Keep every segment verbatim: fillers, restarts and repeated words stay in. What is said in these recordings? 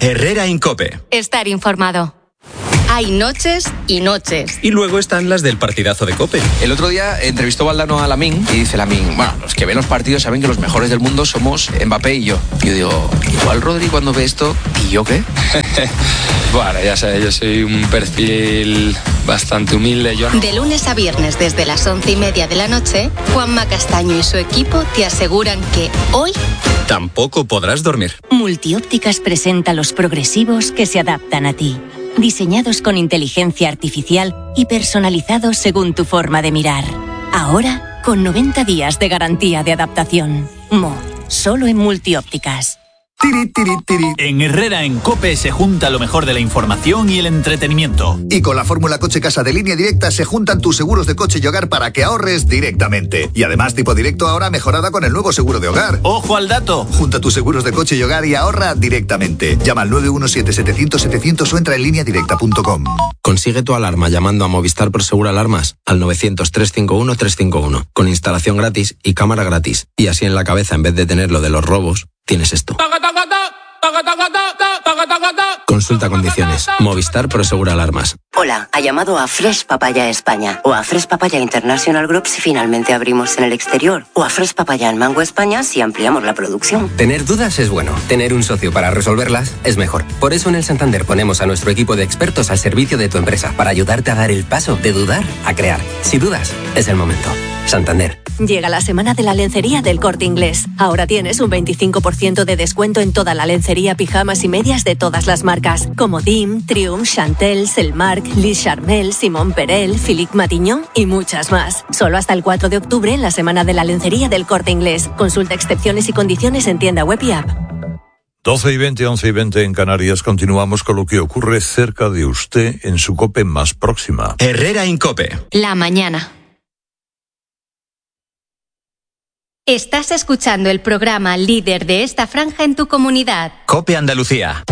Herrera en COPE. Estar informado. Hay noches y noches. Y luego están las del partidazo de COPE. El otro día entrevistó Valdano a Lamine y dice Lamine, bueno, los que ven los partidos saben que los mejores del mundo somos Mbappé y yo. Y yo digo, igual Rodri cuando ve esto, ¿y yo qué? Bueno, ya sabes, yo soy un perfil bastante humilde. Yo no... De lunes a viernes desde las once y media de la noche, Juanma Castaño y su equipo te aseguran que hoy tampoco podrás dormir. Multiópticas presenta los progresivos que se adaptan a ti. Diseñados con inteligencia artificial y personalizados según tu forma de mirar. Ahora, con noventa días de garantía de adaptación. Mo, solo en Multiópticas. Tiri, tiri, tiri. En Herrera en COPE se junta lo mejor de la información y el entretenimiento. Y con la fórmula Coche Casa de Línea Directa se juntan tus seguros de coche y hogar para que ahorres directamente. Y además tipo directo ahora mejorada con el nuevo seguro de hogar. ¡Ojo al dato! Junta tus seguros de coche y hogar y ahorra directamente. Llama al nueve uno siete, setecientos, setecientos o entra en línea directa punto com. Consigue tu alarma llamando a Movistar Prosegur Alarmas al novecientos, trescientos cincuenta y uno, trescientos cincuenta y uno. Con instalación gratis y cámara gratis. Y así en la cabeza, en vez de tener lo de los robos, tienes esto. Consulta condiciones. Movistar Prosegur Alarmas. Hola, ha llamado a Fresh Papaya España o a Fresh Papaya International Group si finalmente abrimos en el exterior o a Fresh Papaya en Mango España si ampliamos la producción. Tener dudas es bueno, tener un socio para resolverlas es mejor. Por eso en el Santander ponemos a nuestro equipo de expertos al servicio de tu empresa para ayudarte a dar el paso de dudar a crear. Si dudas, es el momento. Santander. Llega la semana de la lencería del Corte Inglés. Ahora tienes un veinticinco por ciento de descuento en toda la lencería, pijamas y medias de todas las marcas, como D I M, Triumph, Chantel, Selmark, Liz Charmel, Simón Perel, Philippe Matignon y muchas más. Solo hasta el cuatro de octubre en la semana de la lencería del Corte Inglés. Consulta excepciones y condiciones en tienda web y app. doce y veinte, once y veinte en Canarias. Continuamos con lo que ocurre cerca de usted en su COPE más próxima. Herrera en COPE. La mañana. Estás escuchando el programa líder de esta franja en tu comunidad. COPE Andalucía.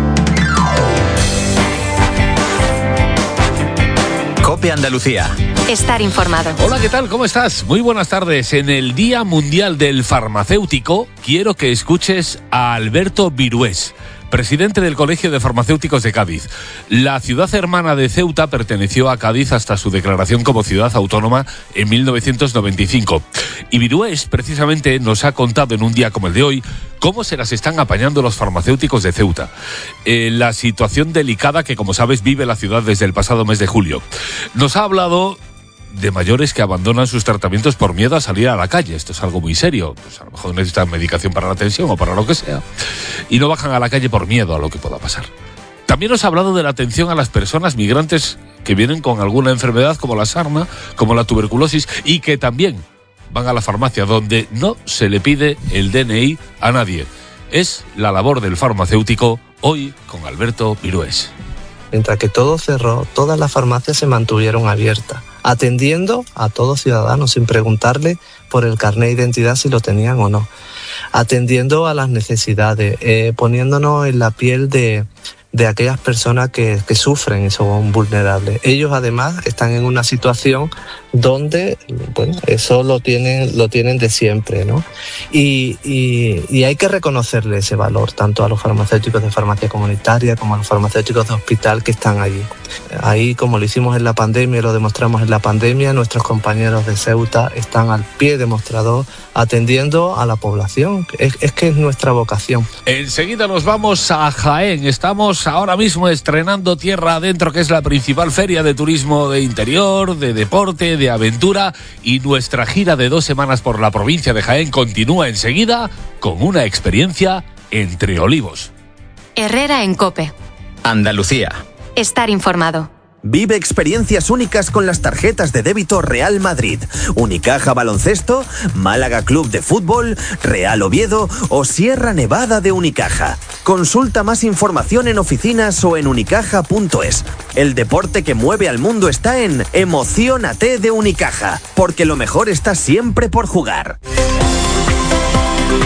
COPE Andalucía. Estar informado. Hola, ¿qué tal? ¿Cómo estás? Muy buenas tardes. En el Día Mundial del Farmacéutico, quiero que escuches a Alberto Virués, presidente del Colegio de Farmacéuticos de Cádiz. La ciudad hermana de Ceuta perteneció a Cádiz hasta su declaración como ciudad autónoma en mil novecientos noventa y cinco. Y Virués, precisamente, nos ha contado en un día como el de hoy cómo se las están apañando los farmacéuticos de Ceuta. Eh, la situación delicada que, como sabes, vive la ciudad desde el pasado mes de julio. Nos ha hablado de mayores que abandonan sus tratamientos por miedo a salir a la calle. Esto es algo muy serio. Pues a lo mejor necesitan medicación para la tensión o para lo que sea. Y no bajan a la calle por miedo a lo que pueda pasar. También nos ha hablado de la atención a las personas migrantes que vienen con alguna enfermedad como la sarna, como la tuberculosis, y que también van a la farmacia donde no se le pide el D N I a nadie. Es la labor del farmacéutico, hoy con Alberto Virués. Mientras que todo cerró, todas las farmacias se mantuvieron abiertas, atendiendo a todos ciudadanos sin preguntarle por el carnet de identidad si lo tenían o no, atendiendo a las necesidades, eh, poniéndonos en la piel de, de aquellas personas que, que sufren y son vulnerables. Ellos además están en una situación donde, bueno, eso lo tienen, lo tienen de siempre, ¿no? Y, y, y hay que reconocerle ese valor, tanto a los farmacéuticos de farmacia comunitaria como a los farmacéuticos de hospital que están allí. Ahí, como lo hicimos en la pandemia y lo demostramos en la pandemia, nuestros compañeros de Ceuta están al pie de mostrador atendiendo a la población. Es, es que es nuestra vocación. Enseguida nos vamos a Jaén. Estamos ahora mismo estrenando Tierra Adentro, que es la principal feria de turismo de interior, de deporte, de aventura, y nuestra gira de dos semanas por la provincia de Jaén continúa enseguida con una experiencia entre olivos. Herrera en COPE. Andalucía. Estar informado. Vive experiencias únicas con las tarjetas de débito Real Madrid, Unicaja Baloncesto, Málaga Club de Fútbol, Real Oviedo o Sierra Nevada de Unicaja. Consulta más información en oficinas o en unicaja punto es. El deporte que mueve al mundo está en Emociónate de Unicaja, porque lo mejor está siempre por jugar.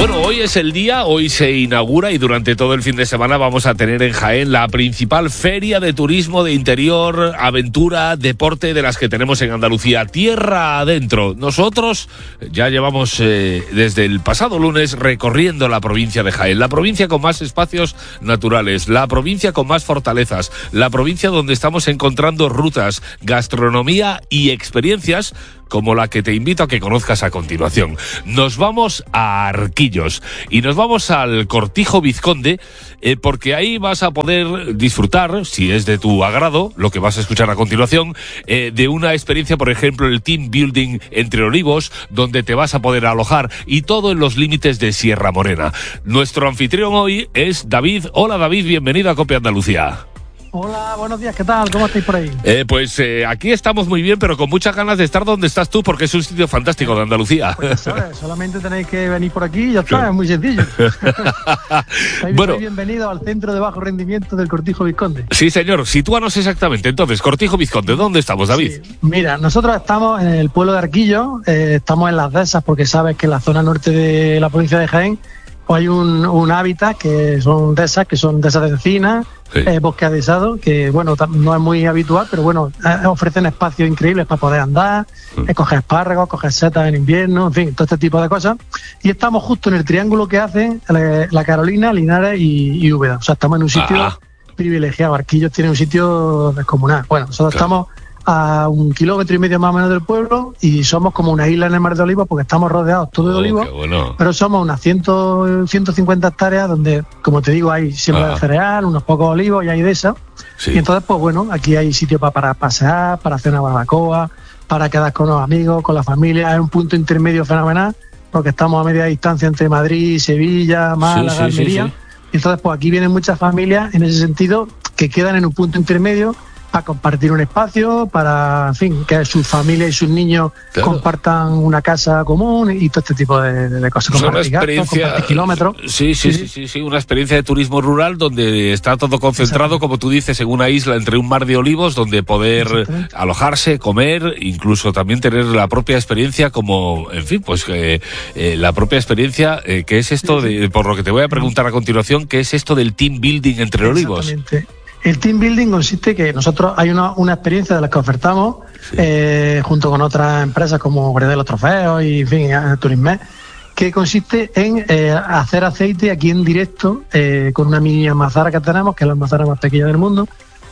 Bueno, hoy es el día, hoy se inaugura y durante todo el fin de semana vamos a tener en Jaén la principal feria de turismo de interior, aventura, deporte de las que tenemos en Andalucía, tierra adentro. Nosotros ya llevamos eh, desde el pasado lunes recorriendo la provincia de Jaén, la provincia con más espacios naturales, la provincia con más fortalezas, la provincia donde estamos encontrando rutas, gastronomía y experiencias como la que te invito a que conozcas a continuación. Nos vamos a Arquillos y nos vamos al Cortijo Vizconde, eh, porque ahí vas a poder disfrutar, si es de tu agrado, lo que vas a escuchar a continuación, eh, de una experiencia, por ejemplo, el Team Building Entre Olivos, donde te vas a poder alojar, y todo en los límites de Sierra Morena. Nuestro anfitrión hoy es David. Hola David, bienvenido a Cope Andalucía. Hola, buenos días, ¿qué tal? ¿Cómo estáis por ahí? Eh, pues eh, aquí estamos muy bien, pero con muchas ganas de estar donde estás tú, porque es un sitio fantástico de Andalucía. Pues sabes, solamente tenéis que venir por aquí y ya está, es muy sencillo. Bueno, bienvenido al Centro de Bajo Rendimiento del Cortijo Vizconde. Sí, señor, sitúanos exactamente. Entonces, Cortijo Vizconde, ¿dónde estamos, David? Sí. Mira, nosotros estamos en el pueblo de Arquillos, eh, estamos en las dehesas, porque sabes que en la zona norte de la provincia de Jaén pues hay un, un hábitat que son dehesas, que son dehesas de encina, sí. eh, bosque adhesado, que bueno, no es muy habitual, pero bueno, eh, ofrecen espacios increíbles para poder andar, mm. eh, coger espárragos, coger setas en invierno, en fin, todo este tipo de cosas. Y estamos justo en el triángulo que hacen la, la Carolina, Linares y, y Úbeda. O sea, estamos en un sitio ah. privilegiado. Arquillos tiene un sitio descomunal. Bueno, nosotros claro. estamos a un kilómetro y medio más o menos del pueblo y somos como una isla en el Mar de Olivos porque estamos rodeados todo de oh, olivos, bueno. pero somos unas cien, ciento cincuenta hectáreas donde, como te digo, hay siembra de cereal, unos pocos olivos y hay de esas. Sí. Y entonces, pues bueno, aquí hay sitio para, para pasear, para hacer una barbacoa, para quedar con los amigos, con la familia. Es un punto intermedio fenomenal porque estamos a media distancia entre Madrid, Sevilla, Málaga, sí, sí, Almería. Sí, sí. Y entonces, pues aquí vienen muchas familias en ese sentido que quedan en un punto intermedio para compartir un espacio, para, en fin, que sus familias y sus niños claro. compartan una casa común y todo este tipo de, de cosas. Una experiencia, gastos, kilómetros. Sí, sí, sí, sí, sí, sí, una experiencia de turismo rural donde está todo concentrado, como tú dices, en una isla entre un mar de olivos, donde poder alojarse, comer, incluso también tener la propia experiencia como, en fin, pues eh, eh, la propia experiencia, eh, que es esto, sí, sí. de, por lo que te voy a preguntar a continuación, ¿qué es esto del team building entre olivos? Exactamente. El team building consiste que nosotros hay una, una experiencia de las que ofertamos sí. eh, junto con otras empresas como Gredel Los Trofeos y en fin, Turisme, que consiste en eh, hacer aceite aquí en directo eh, con una mini almazara que tenemos, que es la almazara más pequeña del mundo,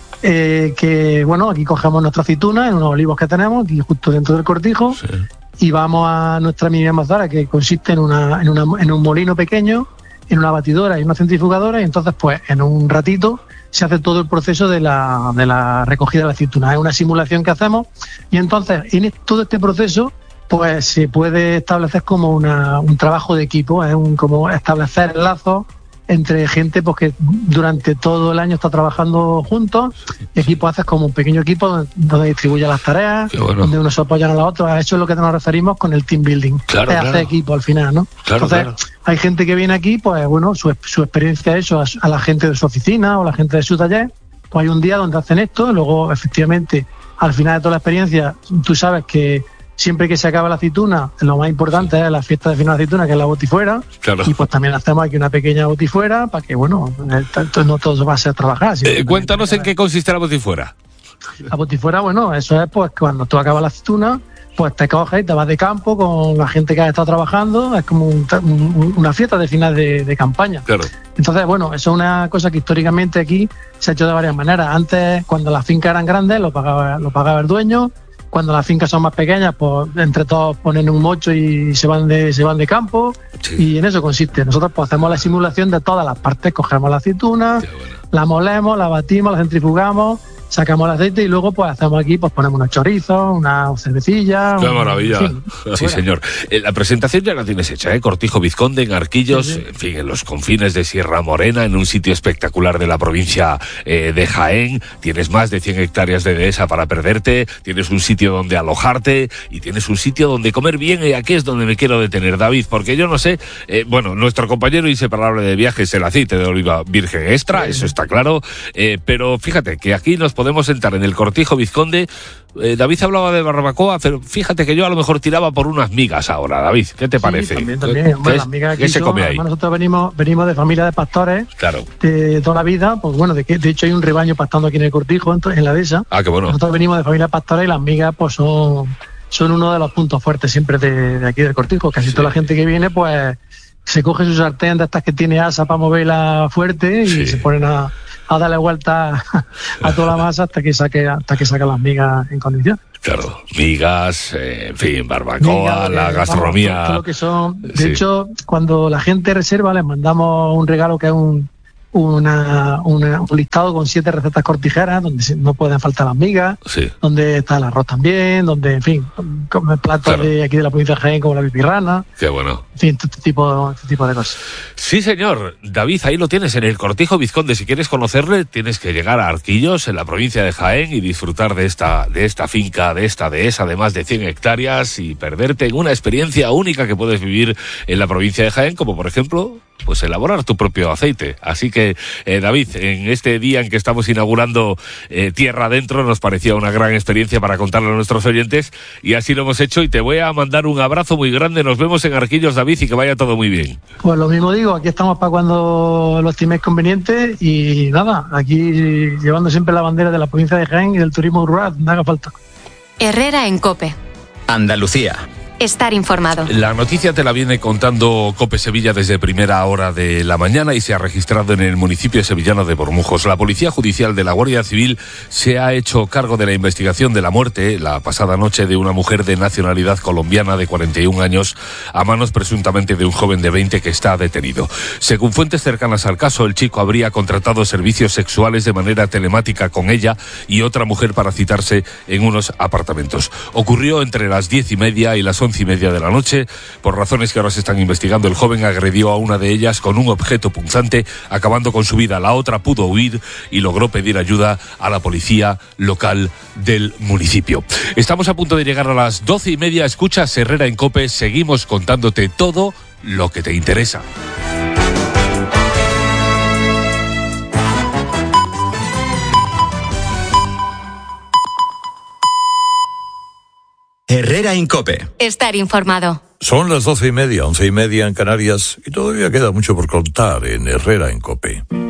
eh, que bueno, aquí cogemos nuestra aceituna en unos olivos que tenemos aquí justo dentro del cortijo sí. y vamos a nuestra mini almazara que consiste en, una, en, una, en un molino pequeño, en una batidora y una centrifugadora y entonces pues en un ratito se hace todo el proceso de la, de la recogida de la aceituna. Es una simulación que hacemos y entonces en todo este proceso pues se puede establecer como una, un trabajo de equipo, es un, como establecer lazos entre gente pues, que durante todo el año está trabajando juntos y aquí pues haces como un pequeño equipo donde, donde distribuye las tareas, bueno. donde unos se apoyan a los otros. A eso es lo que nos referimos con el team building, claro, es claro. hacer equipo al final, ¿no? Claro, Entonces claro. hay gente que viene aquí, pues bueno, su, su experiencia eso, a, a la gente de su oficina o la gente de su taller, pues hay un día donde hacen esto y luego efectivamente al final de toda la experiencia tú sabes que siempre que se acaba la aceituna, lo más importante sí. es la fiesta de final de aceituna, que es la botifuera. Claro. Y pues también hacemos aquí una pequeña botifuera para que, bueno, no todo va a ser trabajar. Eh, cuéntanos en qué consiste la botifuera. La botifuera, bueno, eso es pues cuando tú acabas la aceituna, pues te coges y te vas de campo con la gente que ha estado trabajando. Es como un, un, una fiesta de final de, de campaña. Claro. Entonces, bueno, eso es una cosa que históricamente aquí se ha hecho de varias maneras. Antes, cuando las fincas eran grandes, lo pagaba, lo pagaba el dueño. Cuando las fincas son más pequeñas, pues entre todos ponen un mocho y se van de se van de campo. Sí. Y en eso consiste. Nosotros pues hacemos la simulación de todas las partes. Cogemos la aceituna, bueno. la molemos, la batimos, la centrifugamos, sacamos el aceite y luego pues hacemos aquí, pues ponemos unos chorizos, una cervecilla. ¡Qué un, maravilla! En fin, sí, señor. Eh, la presentación ya la tienes hecha, ¿eh? Cortijo Vizconde, en Arquillos, sí, sí. en fin, en los confines de Sierra Morena, en un sitio espectacular de la provincia eh, de Jaén. Tienes más de cien hectáreas de dehesa para perderte, tienes un sitio donde alojarte y tienes un sitio donde comer bien. Y aquí es donde me quiero detener, David, porque yo no sé, eh, bueno, nuestro compañero inseparable de viajes, el aceite de oliva virgen extra, sí, eso está claro, eh, pero fíjate que aquí nos podemos sentar en el Cortijo Vizconde. Eh, David hablaba de barbacoa, pero fíjate que yo a lo mejor tiraba por unas migas ahora, David. ¿Qué te parece? Sí, también, también. Bueno, las migas aquí ¿Qué se son, come ahí? Nosotros venimos, venimos de familia de pastores, claro, de toda la vida. Pues bueno, de, que, de hecho hay un rebaño pastando aquí en el Cortijo, en la dehesa. Ah, qué bueno. Nosotros venimos de familia de pastores y las migas pues son, son uno de los puntos fuertes siempre de, de aquí del Cortijo. Casi sí. Toda la gente que viene pues se coge su sartén de estas que tiene asa para moverla fuerte y sí. se ponen a, a darle vuelta a toda la masa hasta que saque hasta que saca las migas en condición. Claro, migas, eh, en fin, barbacoa, Migas, la eh, gastronomía. Vamos, todo lo que son. De Sí. hecho, cuando la gente reserva, les mandamos un regalo que es un, una, una- un listado con siete recetas cortijeras, donde se- no pueden faltar las migas, Sí. donde está el arroz también, donde, en fin, come platos Claro. de aquí de la provincia de Jaén como la pipirrana, Qué bueno. en fin, todo este tipo, este tipo de cosas. Sí, señor. David, ahí lo tienes, en el Cortijo Vizconde. Si quieres conocerle, tienes que llegar a Arquillos, en la provincia de Jaén, y disfrutar de esta, de esta finca, de esta dehesa de más de cien hectáreas, y perderte en una experiencia única que puedes vivir en la provincia de Jaén, como por ejemplo, pues elaborar tu propio aceite. Así que, eh, David, en este día en que estamos inaugurando eh, Tierra Adentro, nos parecía una gran experiencia para contarle a nuestros oyentes, y así lo hemos hecho, y te voy a mandar un abrazo muy grande. Nos vemos en Arquillos, David, y que vaya todo muy bien. Pues lo mismo digo, aquí estamos para cuando lo estiméis conveniente y nada, aquí llevando siempre la bandera de la provincia de Jaén y del turismo rural, no haga falta. Herrera en COPE. Andalucía. Estar informado. La noticia te la viene contando COPE Sevilla desde primera hora de la mañana y se ha registrado en el municipio sevillano de Bormujos. La Policía Judicial de la Guardia Civil se ha hecho cargo de la investigación de la muerte la pasada noche de una mujer de nacionalidad colombiana de cuarenta y un años a manos presuntamente de un joven de veinte que está detenido. Según fuentes cercanas al caso, el chico habría contratado servicios sexuales de manera telemática con ella y otra mujer para citarse en unos apartamentos. Ocurrió entre las diez y media y las once y media de la noche. Por razones que ahora se están investigando, el joven agredió a una de ellas con un objeto punzante, acabando con su vida. La otra pudo huir y logró pedir ayuda a la policía local del municipio. Estamos a punto de llegar a las doce y media. Escuchas Herrera en COPE. Seguimos contándote todo lo que te interesa. Herrera en COPE. Estar informado. Son las doce y media, once y media en Canarias, y todavía queda mucho por contar en Herrera en COPE.